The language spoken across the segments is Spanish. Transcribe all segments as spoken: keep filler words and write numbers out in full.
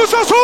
Cruz Azul.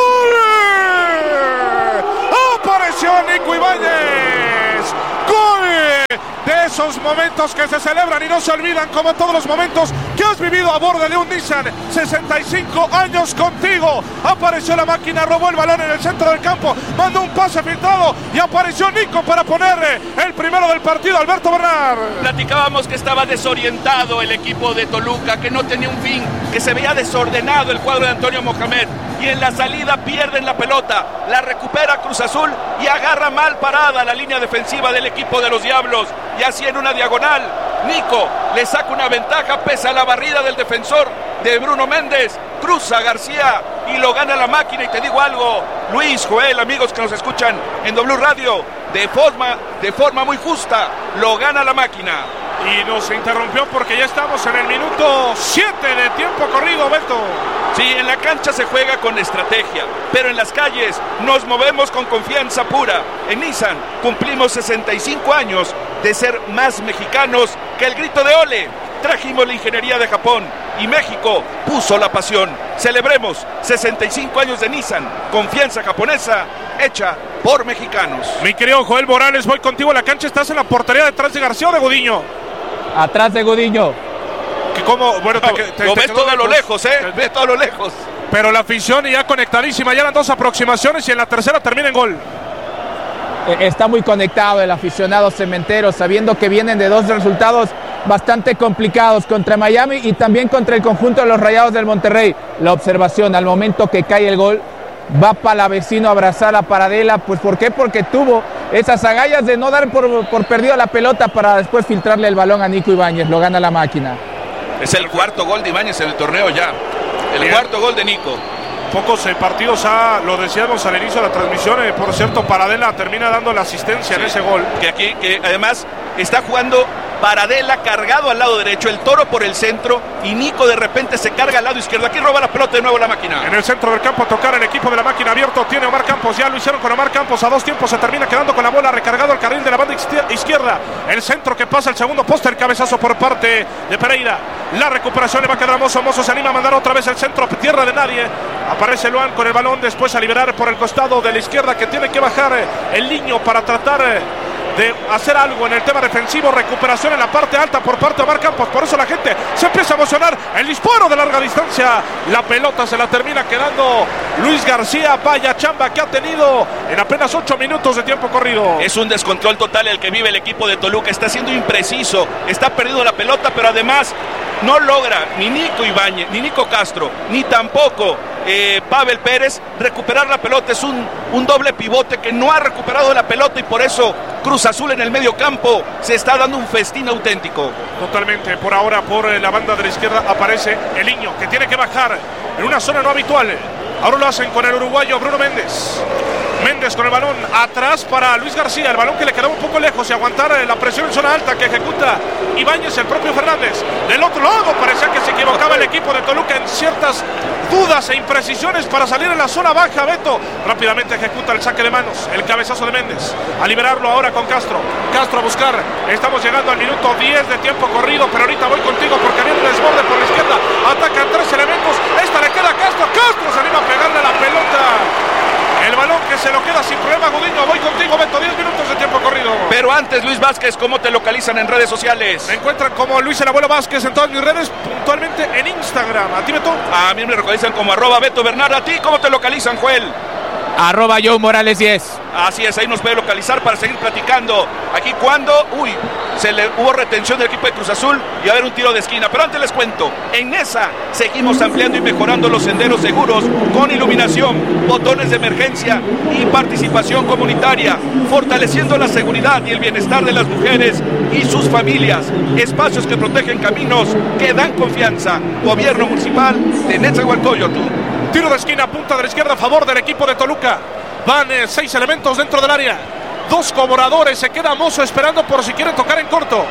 Apareció Nico Ibáñez. Gol de esos momentos que se celebran y no se olvidan, como todos los momentos que has vivido a bordo de un Nissan. Sesenta y cinco años contigo. Apareció la máquina, robó el balón en el centro del campo, mandó un pase filtrado y apareció Nico para poner el primero del partido. Alberto Bernal. Platicábamos que estaba desorientado el equipo de Toluca, que no tenía un fin, que se veía desordenado el cuadro de Antonio Mohamed, y en la salida pierden la pelota, la recupera Cruz Azul y agarra mal parada la línea defensiva del equipo de los Diablos, y así en una diagonal Nico le saca una ventaja pese a la barrida del defensor de Bruno Méndez, cruza García y lo gana la máquina. Y te digo algo, Luis, Joel, amigos que nos escuchan en W Radio, de forma, de forma muy justa, lo gana la máquina. Y nos interrumpió porque ya estamos en el minuto siete de tiempo corrido, Beto. Sí, en la cancha se juega con estrategia, pero en las calles nos movemos con confianza pura. En Nissan cumplimos sesenta y cinco años de ser más mexicanos que el grito de ole. Trajimos la ingeniería de Japón y México puso la pasión. Celebremos sesenta y cinco años de Nissan, confianza japonesa hecha por mexicanos. Mi querido Joel Morales, voy contigo a la cancha. ¿Estás en la portería detrás de García o de Gudiño? Atrás de Gudiño. ¿Qué, cómo? Bueno, te, te, lo te ves todo a lo lejos, ¿eh? Ves todo a lo lejos. Pero la afición ya conectadísima, ya eran dos aproximaciones y en la tercera termina en gol. Está muy conectado el aficionado cementero, sabiendo que vienen de dos resultados bastante complicados contra Miami y también contra el conjunto de los Rayados del Monterrey. La observación al momento que cae el gol, va Palavecino a abrazar a Paradela. Pues ¿por qué? Porque tuvo esas agallas de no dar por, por perdido la pelota para después filtrarle el balón a Nico Ibáñez. Lo gana la máquina. Es el cuarto gol de Ibáñez en el torneo ya. El Bien. cuarto gol de Nico. Pocos eh, partidos, ha, lo decíamos al inicio de la transmisión, eh, por cierto, Paradela termina dando la asistencia sí. en ese gol. Que aquí, que además está jugando Paradela cargado al lado derecho, el Toro por el centro y Nico de repente se carga al lado izquierdo. Aquí roba la pelota de nuevo la máquina. En el centro del campo a tocar el equipo de la máquina abierto. Tiene Omar Campos, ya lo hicieron con Omar Campos. A dos tiempos se termina quedando con la bola, recargado al carril de la banda izquierda. El centro que pasa el segundo poste, el cabezazo por parte de Pereira. La recuperación le va a quedar a Mozo. Mozo se anima a mandar otra vez el centro, tierra de nadie. Aparece Luan con el balón, después a liberar por el costado de la izquierda, que tiene que bajar el Niño para tratar de hacer algo en el tema defensivo. Recuperación en la parte alta por parte de Omar Campos, por eso la gente se empieza a emocionar. El disparo de larga distancia, la pelota se la termina quedando Luis García. Vaya chamba que ha tenido en apenas ocho minutos de tiempo corrido. Es un descontrol total el que vive el equipo de Toluca. Está siendo impreciso, está perdiendo la pelota, pero además no logra ni Nico Ibáñez, ni Nico Castro, ni tampoco eh, Pavel Pérez recuperar la pelota. Es un, un doble pivote que no ha recuperado la pelota y por eso Cruz Azul en el medio campo se está dando un festín auténtico. Totalmente. Por ahora, por la banda de la izquierda aparece el Niño, que tiene que bajar en una zona no habitual. Ahora lo hacen con el uruguayo Bruno Méndez. Méndez con el balón atrás para Luis García, el balón que le quedaba un poco lejos y aguantar la presión en zona alta que ejecuta Ibáñez, el propio Fernández. Del otro lado parecía que se equivocaba el equipo de Toluca en ciertas dudas e imprecisiones para salir en la zona baja. Beto rápidamente ejecuta el saque de manos, el cabezazo de Méndez, a liberarlo ahora con Castro. Castro a buscar, estamos llegando al minuto diez de tiempo corrido, pero ahorita voy contigo porque viene un desborde por la izquierda, atacan tres elementos, esta le queda a Castro, Castro se anima a pegarle a la pelota. El balón que se lo queda sin problema Gudiño. Voy contigo, Beto, diez minutos de tiempo corrido. Pero antes, Luis Vázquez, ¿cómo te localizan en redes sociales? Me encuentran como Luis el Abuelo Vázquez en todas mis redes, puntualmente en Instagram. ¿A ti, Beto? A mí me localizan como arroba Beto Bernard. ¿A ti cómo te localizan, Joel? Arroba Joe Morales diez. Así es, ahí nos puede localizar para seguir platicando. Aquí cuando, uy, se le hubo retención del equipo de Cruz Azul y va a haber un tiro de esquina. Pero antes les cuento, en Nesa seguimos ampliando y mejorando los senderos seguros con iluminación, botones de emergencia y participación comunitaria, fortaleciendo la seguridad y el bienestar de las mujeres y sus familias. Espacios que protegen caminos, que dan confianza. Gobierno Municipal de Netzahualcóyotl. Tiro de esquina, punta de la izquierda a favor del equipo de Toluca. Van eh, seis elementos dentro del área. Dos cobradores, se queda Mozo esperando por si quiere tocar en corto.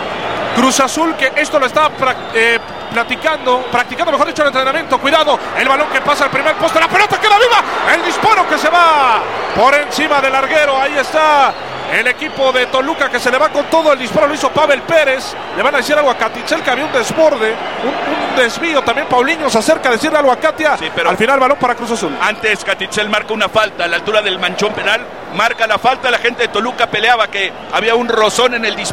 Cruz Azul, que esto lo está eh, platicando, practicando, mejor dicho, el entrenamiento. Cuidado, el balón que pasa al primer poste, la pelota queda viva. El disparo que se va por encima del larguero. Ahí está El equipo de Toluca que se le va con todo. El disparo lo hizo Pavel Pérez. Le van a decir algo a Katitzel, que había un desborde, un, un desvío. También Paulinho se acerca a decirle algo a Katia. Sí, pero al final balón para Cruz Azul. Antes Katitzel marca una falta a la altura del manchón penal. Marca la falta. La gente de Toluca peleaba que había un rozón en el disparo.